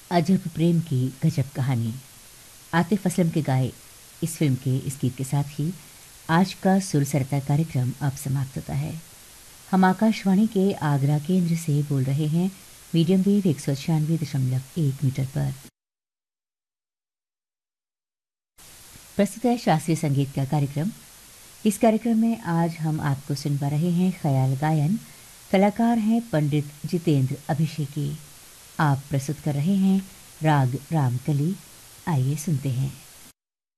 अजब प्रेम की गजब कहानी। आतिफ असलम के गाए इस फिल्म के इस गीत के साथ ही आज का सुर सरता कार्यक्रम अब समाप्त होता है। हम आकाशवाणी के आगरा केंद्र से बोल रहे हैं मीडियम वेव 196.1 मीटर पर। प्रस्तुत है शास्त्रीय संगीत का कार्यक्रम। इस कार्यक्रम में आज हम आपको सुनवा रहे हैं ख्याल गायन। कलाकार हैं पंडित जितेंद्र अभिषेकी। आप प्रस्तुत कर रहे हैं राग रामकली। आइए सुनते हैं।